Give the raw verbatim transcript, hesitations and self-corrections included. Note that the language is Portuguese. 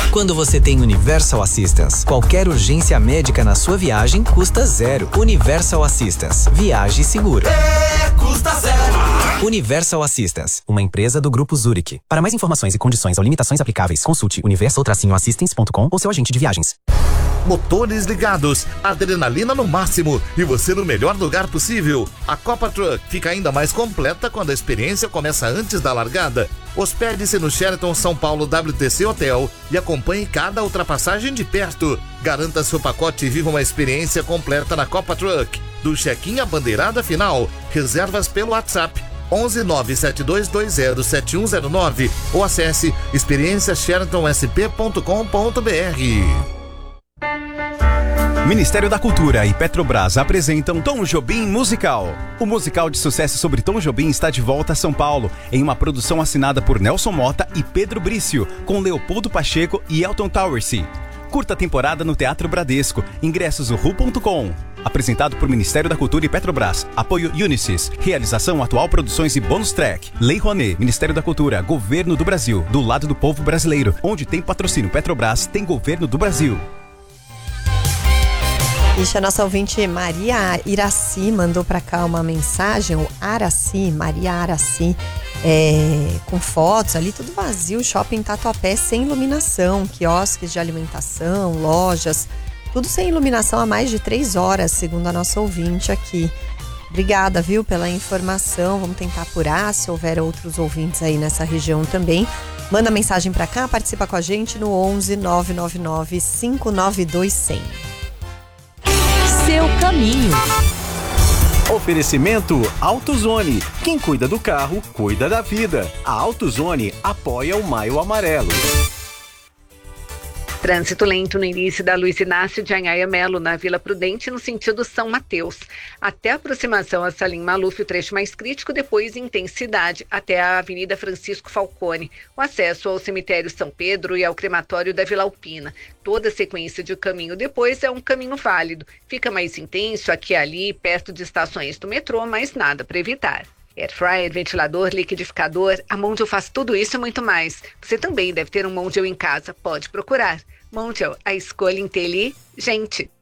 Quando você tem Universal Assistance, qualquer urgência médica na sua viagem custa zero. Universal Assistance. Viaje seguro. É, custa zero. Universal Assistance, uma empresa do Grupo Zurich. Para mais informações e condições ou limitações aplicáveis, consulte universal assistance ponto com ou seu agente de viagens. Motores ligados, adrenalina no máximo e você no melhor lugar possível. A Copa Truck fica ainda mais completa quando a experiência começa antes da largada. Hospede-se no Sheraton São Paulo W T C Hotel e acompanhe cada ultrapassagem de perto. Garanta seu pacote e viva uma experiência completa na Copa Truck. Do check-in à bandeirada final, reservas pelo WhatsApp onze nove sete dois dois zero sete um zero nove ou acesse experiência sheraton s p ponto com ponto b r. Ministério da Cultura e Petrobras apresentam Tom Jobim Musical. O musical de sucesso sobre Tom Jobim está de volta a São Paulo, em uma produção assinada por Nelson Mota e Pedro Brício, com Leopoldo Pacheco e Elton Towersey. Curta temporada no Teatro Bradesco. Ingressos no ru ponto com. Apresentado por Ministério da Cultura e Petrobras. Apoio Unisys. Realização Atual Produções e Bônus Track. Lei Rouanet, Ministério da Cultura, Governo do Brasil. Do lado do povo brasileiro. Onde tem patrocínio Petrobras, tem Governo do Brasil. Ixi, a nossa ouvinte Maria Iraci mandou pra cá uma mensagem, o Araci, Maria Araci, é, com fotos ali, tudo vazio, shopping Tatuapé sem iluminação, quiosques de alimentação, lojas, tudo sem iluminação há mais de três horas, segundo a nossa ouvinte aqui. Obrigada, viu, pela informação, vamos tentar apurar se houver outros ouvintes aí nessa região também. Manda mensagem pra cá, participa com a gente no onze nove nove nove cinco nove dois zero zero. Seu caminho. Oferecimento AutoZone. Quem cuida do carro, cuida da vida. A AutoZone apoia o Maio Amarelo. Trânsito lento no início da Luiz Inácio de Anhaia Melo, na Vila Prudente, no sentido São Mateus. Até a aproximação a Salim Maluf, o trecho mais crítico, depois intensidade até a Avenida Francisco Falcone. O acesso ao cemitério São Pedro e ao crematório da Vila Alpina. Toda a sequência de caminho depois é um caminho válido. Fica mais intenso aqui e ali, perto de estações do metrô, mas nada para evitar. Air fryer, ventilador, liquidificador, a Mondial faz tudo isso e muito mais. Você também deve ter um Mondial em casa, pode procurar. Mondial, a escolha inteligente.